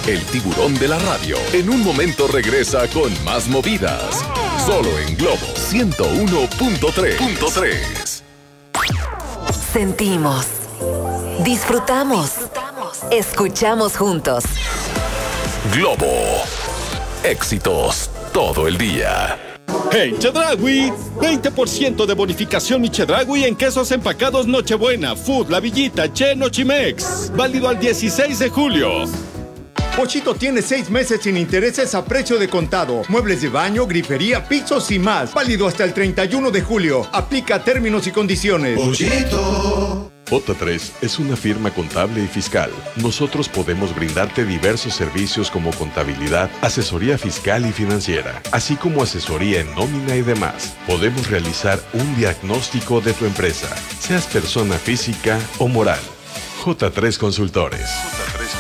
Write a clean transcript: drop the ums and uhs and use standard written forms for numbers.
el tiburón de la radio. En un momento regresa con más movidas. Solo en Globo 101.3. Sentimos, disfrutamos, escuchamos juntos. Globo. Éxitos todo el día. ¡Hey, Chedraui! 20% de bonificación y Chedraui en quesos empacados Nochebuena, Food, La Villita, Che, Nochimex. Válido al 16 de julio. Pochito tiene 6 meses sin intereses a precio de contado. Muebles de baño, grifería, pisos y más. Válido hasta el 31 de julio. Aplica términos y condiciones. Pochito. J3 es una firma contable y fiscal. Nosotros podemos brindarte diversos servicios como contabilidad, asesoría fiscal y financiera, así como asesoría en nómina y demás. Podemos realizar un diagnóstico de tu empresa, seas persona física o moral. J3 Consultores. J3